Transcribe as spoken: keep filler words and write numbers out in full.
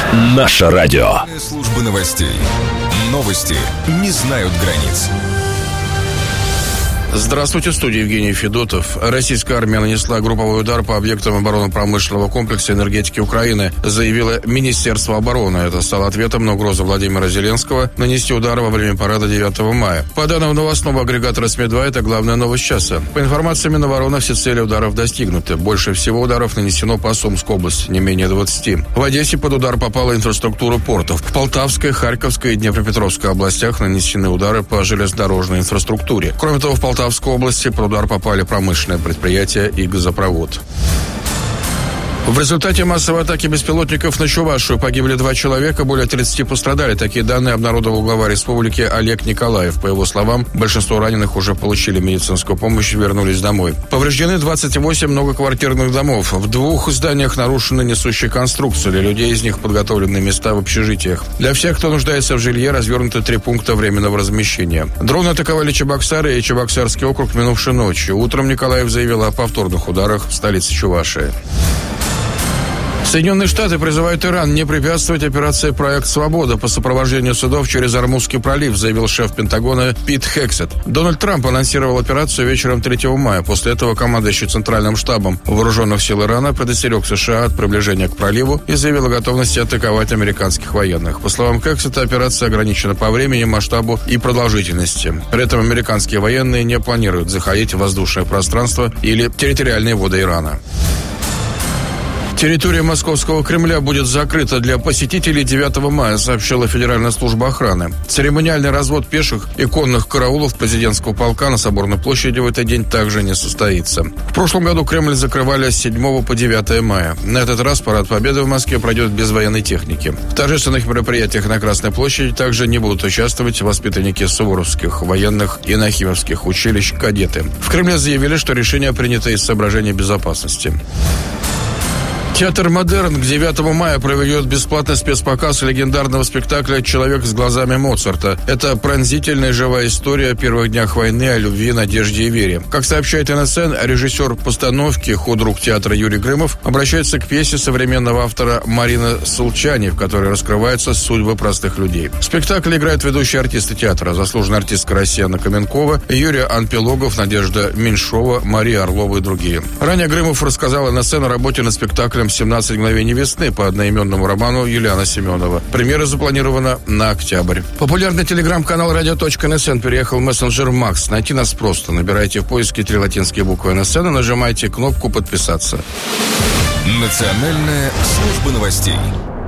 Наше радио. Служба новостей. Новости не знают границ. Здравствуйте, в студии Евгений Федотов. Российская армия нанесла групповой удар по объектам оборонно-промышленного комплекса энергетики Украины, заявило Министерство обороны. Это стало ответом на угрозу Владимира Зеленского нанести удар во время парада девятого мая. По данным новостного агрегатора СМИ два, это главная новость часа. По информации Минобороны, все цели ударов достигнуты. Больше всего ударов нанесено по Сумской области, не менее двадцати. В Одессе под удар попала инфраструктура портов. В Полтавской, Харьковской и Днепропетровской областях нанесены удары по железнодорожной инфраструктуре. Кроме того, в Полтавской В Полтавской области под удар попали промышленные предприятия и газопровод. В результате массовой атаки беспилотников на Чувашию погибли два человека, более тридцати пострадали. Такие данные обнародовал глава республики Олег Николаев. По его словам, большинство раненых уже получили медицинскую помощь и вернулись домой. Повреждены двадцать восемь многоквартирных домов. В двух зданиях нарушены несущие конструкции. Для людей из них подготовлены места в общежитиях. Для всех, кто нуждается в жилье, развернуты три пункта временного размещения. Дроны атаковали Чебоксары и Чебоксарский округ минувшей ночью. Утром Николаев заявил о повторных ударах в столице Чувашии. Соединенные Штаты призывают Иран не препятствовать операции «Проект Свобода» по сопровождению судов через Ормузский пролив, заявил шеф Пентагона Пит Хексет. Дональд Трамп анонсировал операцию вечером третьего мая. После этого командующий Центральным штабом вооруженных сил Ирана предостерег США от приближения к проливу и заявил о готовности атаковать американских военных. По словам Хексета, операция ограничена по времени, масштабу и продолжительности. При этом американские военные не планируют заходить в воздушное пространство или территориальные воды Ирана. Территория Московского Кремля будет закрыта для посетителей девятого мая, сообщила Федеральная служба охраны. Церемониальный развод пеших и конных караулов президентского полка на Соборной площади в этот день также не состоится. В прошлом году Кремль закрывали с седьмого по девятое мая. На этот раз парад Победы в Москве пройдет без военной техники. В торжественных мероприятиях на Красной площади также не будут участвовать воспитанники суворовских, военных и нахимовских училищ, кадеты. В Кремле заявили, что решение принято из соображений безопасности. Театр «Модерн» к девятому мая проведет бесплатный спецпоказ легендарного спектакля «Человек с глазами Моцарта». Это пронзительная живая история о первых днях войны, о любви, надежде и вере. Как сообщает эн эс эн, режиссер постановки, худрук театра Юрий Грымов обращается к пьесе современного автора Марины Сулчани, в которой раскрываются судьбы простых людей. В спектакле играют ведущие артисты театра, заслуженная артистка Россия Анна Каменкова, Юрий Анпилогов, Надежда Меньшова, Мария Орлова и другие. Ранее Грымов рассказал эн эс эн о работе над спектаклем «семнадцать мгновений весны» по одноименному роману Юлиана Семенова. Премьера запланирована на октябрь. Популярный телеграм-канал радио точка эн эс эн переехал в мессенджер Макс. Найти нас просто. Набирайте в поиске три латинские буквы эн эс эн и нажимайте кнопку «Подписаться». Национальная служба новостей.